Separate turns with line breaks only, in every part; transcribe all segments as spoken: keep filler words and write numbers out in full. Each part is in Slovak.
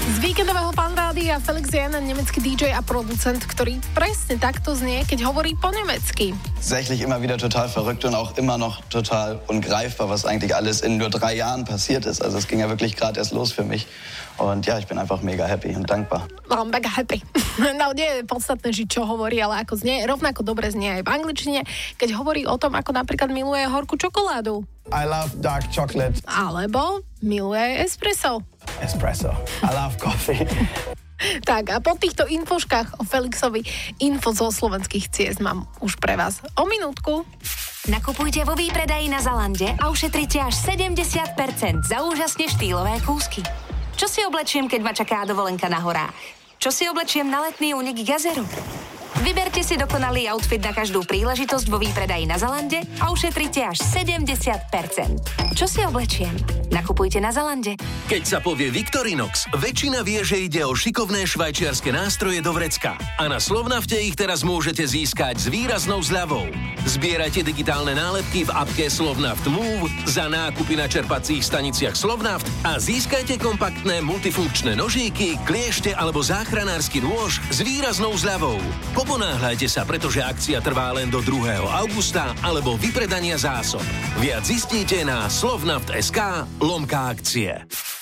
Z víkendového Fanrádia Felix Jan, nemecký dý džej a producent, ktorý presne takto znie, keď hovorí po nemecky.
Tatsächlich immer wieder total verrückt und auch immer noch total ungreifbar, was eigentlich alles in nur drei Jahren passiert ist. Also es ging ja wirklich gerade erst los für mich. Und ja, ich bin einfach mega happy und dankbar.
No, mega happy. No, nie je podstatné, že čo hovorí, ale ako znie, rovnako dobre znie aj v angličtine, keď hovorí o tom, ako napríklad miluje horkú čokoládu.
I love dark chocolate.
Alebo miluje espresso.
Espresso. I love coffee.
Tak a po týchto infoškách o Felixovi info zo slovenských ciest mám už pre vás o minútku.
Nakupujte vo výpredaji na Zalande a ušetrite až sedemdesiat percent za úžasne štýlové kúsky. Čo si oblečiem, keď ma čaká dovolenka na horách? Čo si oblečiem na letný únik k jazeru? Vyberte si dokonalý outfit na každú príležitosť vo výpredaji na Zalande a ušetrite až sedemdesiat percent. Čo si oblečiem? Nakupujte na Zalande.
Keď sa povie Victorinox, väčšina vie, že ide o šikovné švajčiarske nástroje do vrecka. A na Slovnafte ich teraz môžete získať s výraznou zľavou. Zbierajte digitálne nálepky v appke Slovnaft Move za nákupy na čerpacích staniciach Slovnaft a získajte kompaktné multifunkčné nožíky, kliešte alebo záchranársky nôž s výraznou zľavou. Poponáhľajte sa, pretože akcia trvá len do druhého augusta alebo vypredania zásob. Viac zistíte na slovnaft bodka es ká lomka akcie.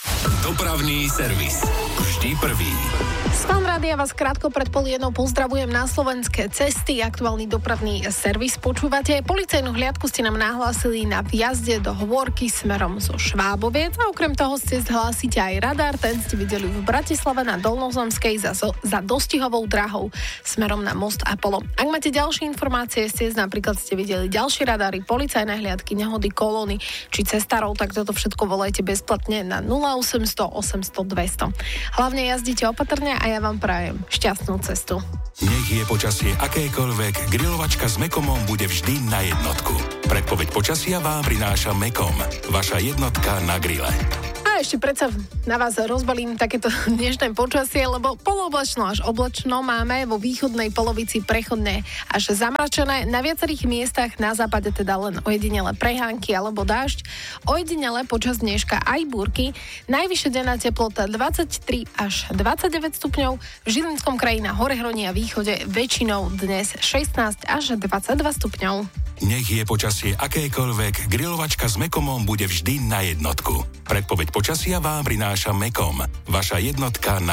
Dopravný servis. Vždy prvý.
Z Fanrádia vás krátko pred pol jednou pozdravujem na slovenské cesty. Aktuálny dopravný servis počúvate. Policajnú hliadku ste nám nahlásili na vjazde do Hôrky smerom zo Šváboviec a okrem toho ste zhlásite aj radar. Ten ste videli v Bratislave na Dolnozemskej za, za dostihovou drahou smerom na most Apollo. Ak máte ďalšie informácie, ste napríklad ste videli ďalšie radary, policajné hliadky, nehody, kolóny či cestárov, tak toto všetko volajte bezplatne na nula osemsto osemsto dvesto. Hlavne jazdite opatrne a ja vám prajem šťastnú cestu.
Nech je počasie akékoľvek, grilovačka s Mekomom bude vždy na jednotku. Predpoveď počasia vám prináša Mekom, vaša jednotka na grille.
A ešte predsa na vás rozbalím takéto dnešné počasie, lebo polooblačno až oblačno máme vo východnej polovici prechodné až zamračené. Na viacerých miestach na západe teda len ojedinele prehánky alebo dážď. Ojedinele počas dneška aj búrky. Najvyššia denná teplota dvadsaťtri až dvadsaťdeväť stupňov. V Žilinskom kraji na Horehroní a východe väčšinou dnes šestnásť až dvadsaťdva stupňov.
Nech je počasie akékoľvek, grilovačka s Mekomom bude vždy na jednotku. Predpoveď počasia vám prináša Mekom, vaša jednotka na